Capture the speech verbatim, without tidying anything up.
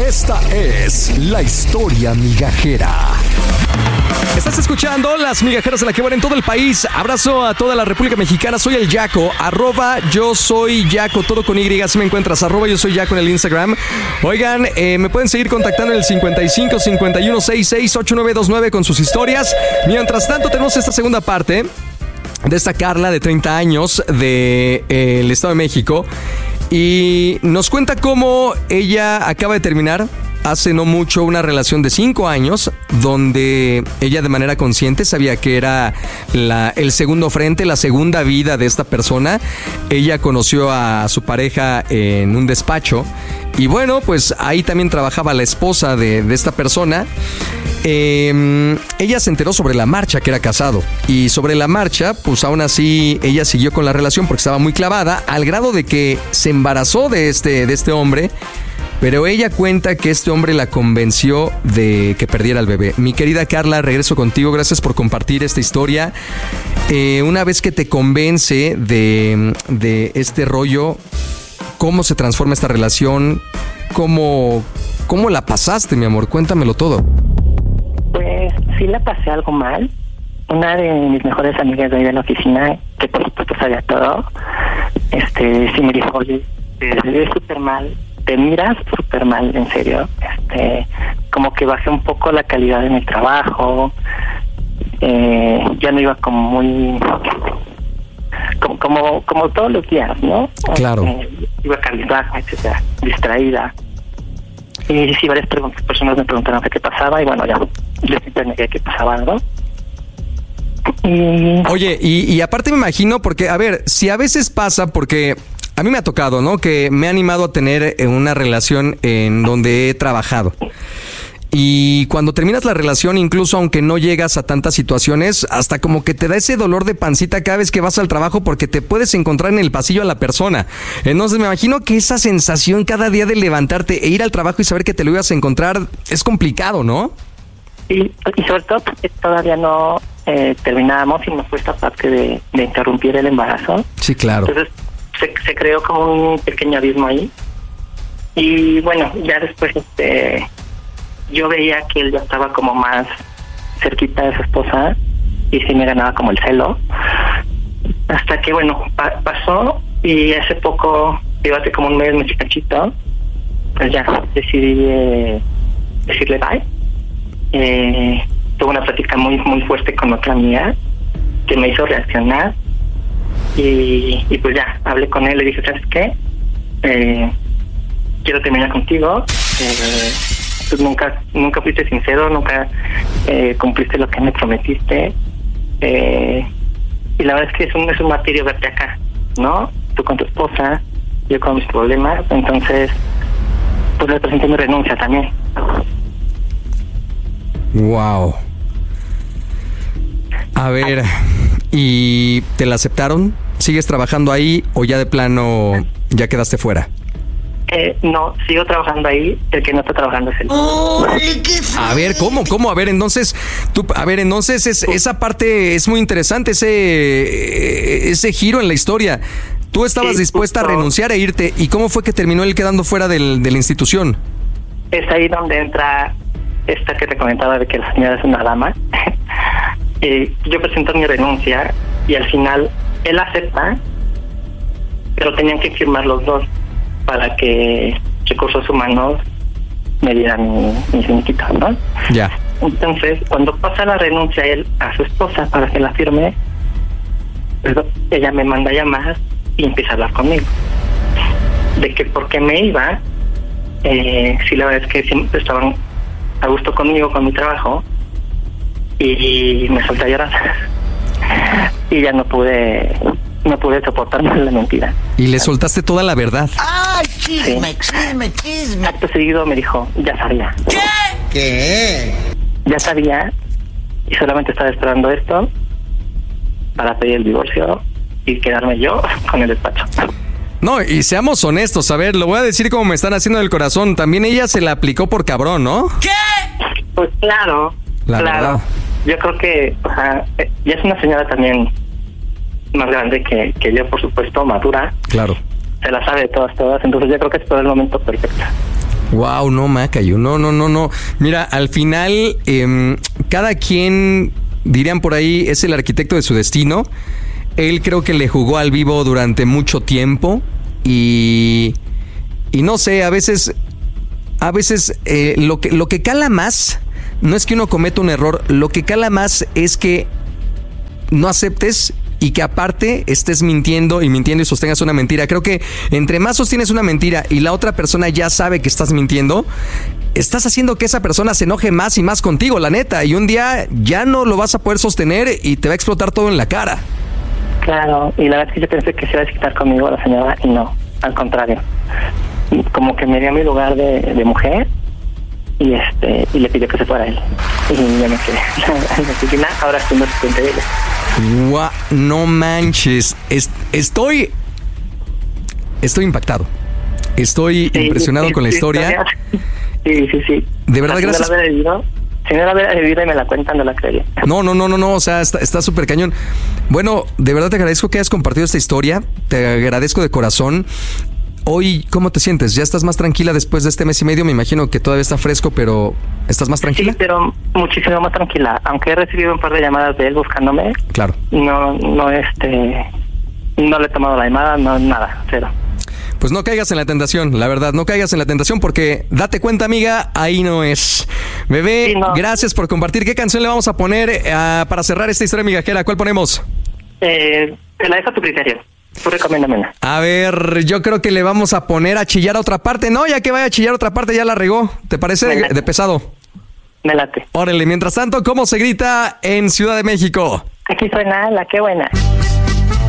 Esta es la historia migajera. Estás escuchando Las Migajeras de la que van en todo el país. Abrazo a toda la República Mexicana. Soy el Yaco, arroba yo soy Yaco, todo con Y. Si me encuentras, arroba yo soy Yaco en el Instagram. Oigan, eh, me pueden seguir contactando en el cincuenta y cinco, cincuenta y uno, sesenta y seis, ochenta y nueve veintinueve con sus historias. Mientras tanto, tenemos esta segunda parte de esta Carla de treinta años del de, eh, Estado de México. Y nos cuenta cómo ella acaba de terminar hace no mucho una relación de cinco años donde ella de manera consciente sabía que era la, el segundo frente, la segunda vida de esta persona. Ella conoció a su pareja en un despacho y bueno, pues ahí también trabajaba la esposa de, de esta persona. Eh, ella se enteró sobre la marcha que era casado y sobre la marcha, pues aún así ella siguió con la relación porque estaba muy clavada al grado de que se embarazó de este, de este hombre. Pero ella cuenta que este hombre la convenció de que perdiera al bebé. Mi querida Carla, regreso contigo. Gracias por compartir esta historia. Eh, una vez que te convence de, de este rollo, ¿cómo se transforma esta relación? ¿Cómo, ¿Cómo la pasaste, mi amor? Cuéntamelo todo. Pues sí la pasé algo mal. Una de mis mejores amigas de ahí de la oficina, que por supuesto sabía todo, este, sí me dijo, oye, te ves súper mal. Te miras súper mal, en serio. Este, como que bajé un poco la calidad de mi trabajo. Eh, ya no iba como muy... Como, como, como todos los días, ¿no? Claro. Eh, iba cabizbaja, etcétera, distraída. Y sí, varias preguntas, personas me preguntaron qué pasaba y bueno, ya les entendí que pasaba algo. Y... Oye, y, y aparte me imagino, porque, a ver, si a veces pasa, porque... A mí me ha tocado, ¿no? Que me he animado a tener una relación en donde he trabajado. Y cuando terminas la relación, incluso aunque no llegas a tantas situaciones, hasta como que te da ese dolor de pancita cada vez que vas al trabajo porque te puedes encontrar en el pasillo a la persona. Entonces me imagino que esa sensación cada día de levantarte e ir al trabajo y saber que te lo ibas a encontrar es complicado, ¿no? Y, y sobre todo porque todavía no eh, terminábamos y nos fue esta parte de, de interrumpir el embarazo. Sí, claro. Entonces Se, se creó como un pequeño abismo ahí y bueno, ya después este yo veía que él ya estaba como más cerquita de su esposa y sí me ganaba como el celo hasta que bueno pa- pasó y hace poco, digo hace como un mes, me cachito, pues ya decidí eh, decirle bye. Eh, tuve una plática muy muy fuerte con otra amiga que me hizo reaccionar. Y, y pues ya, hablé con él, le dije, ¿sabes qué? Eh, quiero terminar contigo. Eh, tú nunca nunca fuiste sincero, nunca eh, cumpliste lo que me prometiste. Eh, y la verdad es que es un, es un martirio verte acá, ¿no? Tú con tu esposa, yo con mis problemas. Entonces, pues le presenté mi renuncia también. Wow. A ver, ¿y te la aceptaron? ¿Sigues trabajando ahí o ya de plano ya quedaste fuera? Eh, no, sigo trabajando ahí. El que no está trabajando es él. A ver, ¿cómo? ¿Cómo? A ver, entonces, tú, a ver, entonces es, esa parte es muy interesante, ese, ese giro en la historia. Tú estabas Sí, dispuesta justo. a renunciar e irte. ¿Y cómo fue que terminó él quedando fuera del, de la institución? Es ahí donde entra esta que te comentaba de que la señora es una dama. eh, yo presento mi renuncia y al final él acepta, pero tenían que firmar los dos para que Recursos Humanos me dieran mi, mi finiquito, ¿no? Ya. Entonces, cuando pasa la renuncia él a su esposa para que la firme, pues, ella me manda a llamar y empieza a hablar conmigo. De que por qué me iba, eh, sí, la verdad es que siempre estaban a gusto conmigo, con mi trabajo, y me solté a llorar. Y ya no pude, no pude soportar más la mentira. Y le soltaste toda la verdad. ¡Ay, chisme, Sí. chisme, chisme! Acto seguido me dijo, ya sabía. ¿Qué? ¿Qué? Ya sabía, y solamente estaba esperando esto para pedir el divorcio y quedarme yo con el despacho. No, y seamos honestos, a ver, lo voy a decir como me están haciendo del corazón. También ella se la aplicó por cabrón, ¿no? ¿Qué? Pues claro, La claro. verdad. Yo creo que, o sea, eh, ya es una señora también más grande que, que yo, por supuesto, madura. Claro. Se la sabe de todas, todas. Entonces yo creo que es todo el momento perfecto. Wow, no, Macayo, no, no, no, no. Mira, al final, eh, cada quien, dirían por ahí, es el arquitecto de su destino. Él creo que le jugó al vivo durante mucho tiempo y, y no sé, a veces, a veces eh, lo que, lo que cala más no es que uno cometa un error, lo que cala más es que no aceptes y que aparte estés mintiendo y mintiendo y sostengas una mentira. Creo que entre más sostienes una mentira y la otra persona ya sabe que estás mintiendo, estás haciendo que esa persona se enoje más y más contigo, la neta. Y un día ya no lo vas a poder sostener y te va a explotar todo en la cara. Claro, y la verdad es que yo pensé que se iba a desquitar conmigo la señora y no, al contrario. Como que me dio mi lugar de, de mujer y este y le pidió que se fuera él. Y yo me quedé en la oficina, ahora estoy muy consciente de él. Guau, no manches, es, estoy estoy impactado. Estoy sí, impresionado sí, con la sí, historia. Sí, sí, sí. De verdad, gracias. Si no la hubiera vivido, si no la hubiera vivido y me la cuentan, no la creería. No, no, no, no, no, o sea, está súper cañón. Bueno, de verdad te agradezco que hayas compartido esta historia. Te agradezco de corazón. Hoy, ¿cómo te sientes? ¿Ya estás más tranquila después de este mes y medio? Me imagino que todavía está fresco, pero ¿estás más tranquila? Sí, pero muchísimo más tranquila. Aunque he recibido un par de llamadas de él buscándome. Claro. No, no, este... No le he tomado la llamada, no, nada, cero. Pues no caigas en la tentación, la verdad, no caigas en la tentación porque date cuenta, amiga, ahí no es. Bebé, sí, no. Gracias por compartir. ¿Qué canción le vamos a poner uh, para cerrar esta historia migajera? ¿Cuál ponemos? Eh, te la dejo a tu criterio. Tú recomiéndame una. A ver, yo creo que le vamos a poner a chillar a otra parte. No, ya que vaya a chillar a otra parte, ya la regó. ¿Te parece de, de pesado? Me late. Órale, mientras tanto, ¿cómo se grita en Ciudad de México? Aquí suena la que buena.